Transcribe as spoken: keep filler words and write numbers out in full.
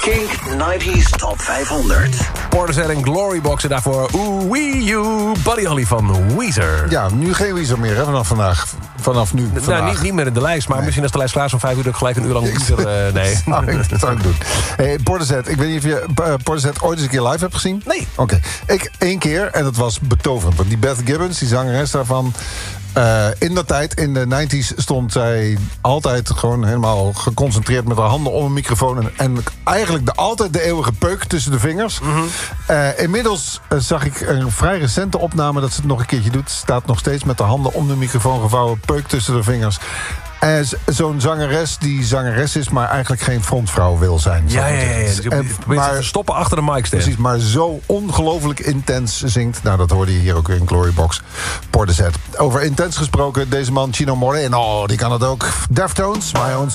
Kink nineties Top vijfhonderd. Portishead en Glorybox en daarvoor Ooh Wee You, Buddy Holly van Weezer. Ja, nu geen Weezer meer hè, vanaf vandaag. Vanaf nu. Nou, vandaag. niet, niet meer in de lijst, maar nee. Misschien als de lijst klaar is om vijf uur... dat ik gelijk een uur lang Weezer... Uh, nee. zou ik, dat zou ik doen. Hey, Portishead, ik weet niet of je uh, Portishead ooit eens een keer live hebt gezien? Nee. Oké. Okay. Ik één keer en dat was betoverend. Want die Beth Gibbons, die zangeres daarvan... Uh, in dat tijd, in de negentig, stond zij altijd gewoon helemaal geconcentreerd met haar handen om een microfoon. En, en eigenlijk de, altijd de eeuwige peuk tussen de vingers. Mm-hmm. Uh, inmiddels uh, zag ik een vrij recente opname dat ze het nog een keertje doet. Ze staat nog steeds met de handen om de microfoon gevouwen, peuk tussen de vingers. En zo'n zangeres die zangeres is, maar eigenlijk geen frontvrouw wil zijn. Ja, ja, ja. ja. Dus en, maar te stoppen achter de mic stand. Precies, maar zo ongelooflijk intens zingt. Nou, dat hoorde je hier ook weer in Glorybox. Portishead. Over intens gesproken, deze man Chino Moreno, die kan het ook. Deftones, My Own